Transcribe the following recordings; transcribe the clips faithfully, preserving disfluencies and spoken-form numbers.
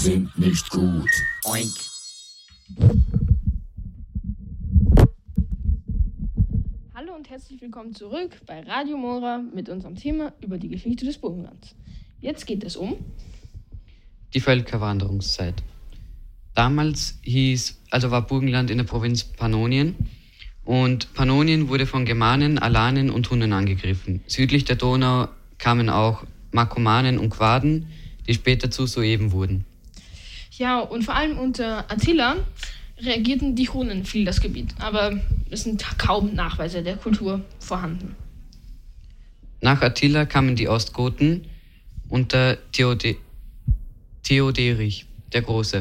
sind nicht gut. Oink. Hallo und herzlich willkommen zurück bei Radio Mora mit unserem Thema über die Geschichte des Burgenlands. Jetzt geht es um die Völkerwanderungszeit. Damals hieß, also war Burgenland in der Provinz Pannonien und Pannonien wurde von Germanen, Alanen und Hunnen angegriffen. Südlich der Donau kamen auch Markomannen und Quaden, die später zu Sueben wurden. Ja, und vor allem unter Attila reagierten die Hunnen viel das Gebiet, aber es sind kaum Nachweise der Kultur vorhanden. Nach Attila kamen die Ostgoten unter Theode- Theoderich der Große.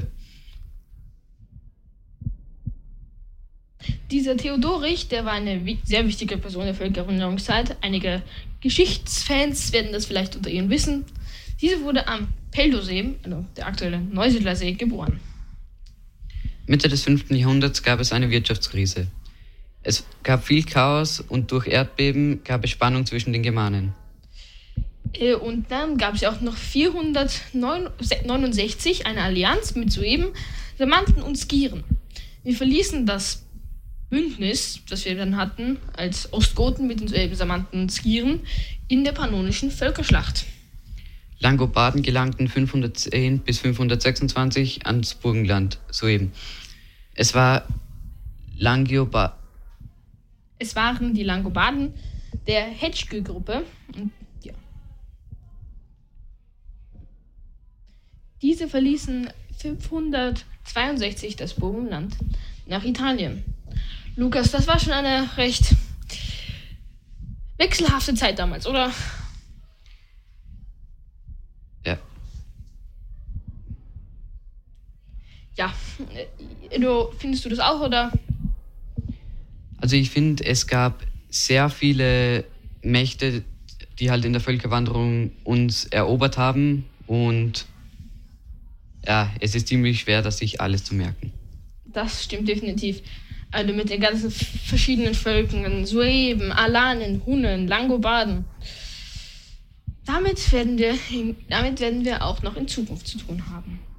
Dieser Theodorich, der war eine wi- sehr wichtige Person der Völkerwanderungszeit. Einige Geschichtsfans werden das vielleicht unter Ihnen wissen. Diese wurde am Peldosee, also der aktuelle Neusiedlersee, geboren. Mitte des fünften Jahrhunderts gab es eine Wirtschaftskrise. Es gab viel Chaos und durch Erdbeben gab es Spannung zwischen den Germanen. Äh, Und dann gab es auch noch vierhundertneunundsechzig eine Allianz mit Sueben, Sarmaten und Skiren. Wir verließen das Bündnis, das wir dann hatten, als Ostgoten mit den Sueben, Sarmaten und Skiren in der pannonischen Völkerschlacht. Langobarden gelangten fünfhundertzehn bis fünfhundertsechsundzwanzig ans Burgenland, Sueben. Es war Langioba- Es waren die Langobarden der Hetschkö-Gruppe. Und ja. Diese verließen fünfhundertzweiundsechzig das Burgenland nach Italien. Lukas, das war schon eine recht wechselhafte Zeit damals, oder? Ja. Ja, äh, du, findest du das auch, oder? Also ich finde, es gab sehr viele Mächte, die halt in der Völkerwanderung uns erobert haben und ja, es ist ziemlich schwer, das sich alles zu merken. Das stimmt definitiv. Also mit den ganzen verschiedenen Völkern, Sueben, Alanen, Hunnen, Langobarden. Damit werden wir, damit werden wir auch noch in Zukunft zu tun haben.